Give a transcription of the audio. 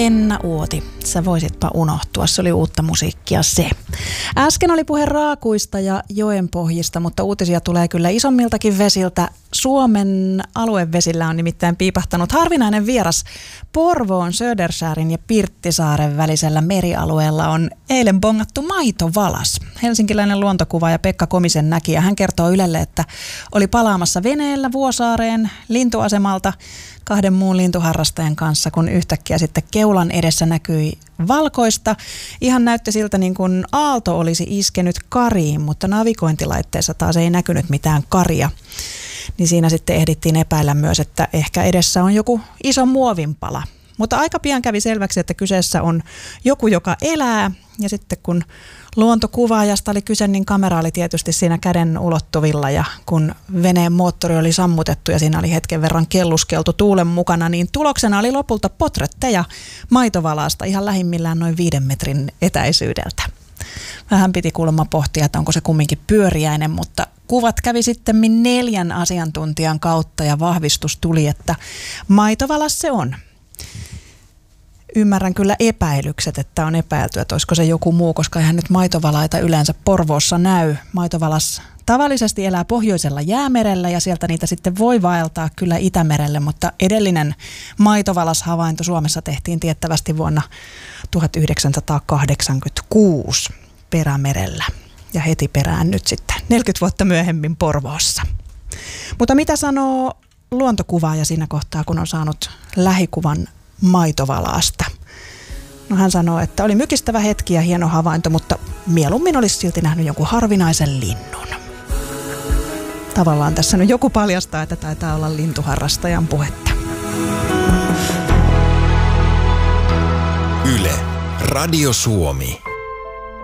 Henna Uoti, sä voisitpa unohtua, se oli uutta musiikkia se. Äsken oli puhe raakuista ja joenpohjista, mutta uutisia tulee kyllä isommiltakin vesiltä. Suomen aluevesillä on nimittäin piipahtanut harvinainen vieras. Porvoon, Södersäärin ja Pirttisaaren välisellä merialueella on eilen bongattu maitovalas. Helsinkiläinen luontokuvaaja Pekka Komisen näki ja hän kertoo Ylelle, että oli palaamassa veneellä Vuosaareen lintuasemalta 2 muun lintuharrastajan kanssa, kun yhtäkkiä sitten keulan edessä näkyi valkoista. Ihan näytti siltä niin kuin aalto olisi iskenyt kariin, mutta navigointilaitteessa taas ei näkynyt mitään karia. Niin siinä sitten ehdittiin epäillä myös, että ehkä edessä on joku iso muovinpala. Mutta aika pian kävi selväksi, että kyseessä on joku, joka elää. Ja sitten kun luontokuvaajasta oli kyse, niin kamera oli tietysti siinä käden ulottuvilla. Ja kun veneen moottori oli sammutettu ja siinä oli hetken verran kelluskeltu tuulen mukana, niin tuloksena oli lopulta potretteja maitovalasta ihan lähimmillään noin 5 metrin etäisyydeltä. Vähän piti kuulemma pohtia, että onko se kumminkin pyöriäinen, mutta kuvat kävi sitten 4 asiantuntijan kautta ja vahvistus tuli, että maitovalas se on. Ymmärrän kyllä epäilykset, että on epäilty, että olisiko se joku muu, koska eihän nyt maitovalaita yleensä Porvoossa näy. Maitovalas tavallisesti elää pohjoisella Jäämerellä ja sieltä niitä sitten voi vaeltaa kyllä Itämerelle, mutta edellinen maitovalashavainto Suomessa tehtiin tiettävästi vuonna 1986 Perämerellä ja heti perään nyt sitten 40 vuotta myöhemmin Porvoossa. Mutta mitä sanoo luontokuvaaja siinä kohtaa, kun on saanut lähikuvan maitovalaasta? No hän sanoo, että oli mykistävä hetki ja hieno havainto, mutta mieluummin olisi silti nähnyt jonkun harvinaisen linnun. Tavallaan tässä nyt joku paljastaa, että taitaa olla lintuharrastajan puhetta. Yle, Radio Suomi.